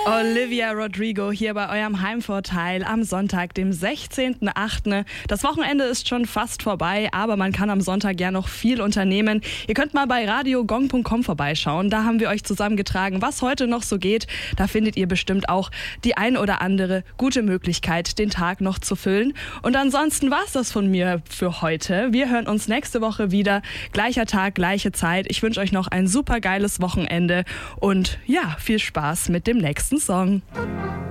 Olivia Rodrigo hier bei eurem Heimvorteil am Sonntag, dem 16.08. Das Wochenende ist schon fast vorbei, aber man kann am Sonntag ja noch viel unternehmen. Ihr könnt mal bei radiogong.com vorbeischauen. Da haben wir euch zusammengetragen, was heute noch so geht. Da findet ihr bestimmt auch die ein oder andere gute Möglichkeit, den Tag noch zu füllen. Und ansonsten war's das von mir für heute. Wir hören uns nächste Woche wieder. Gleicher Tag, gleiche Zeit. Ich wünsche euch noch ein super geiles Wochenende und ja, viel Spaß mit dem nächsten Song.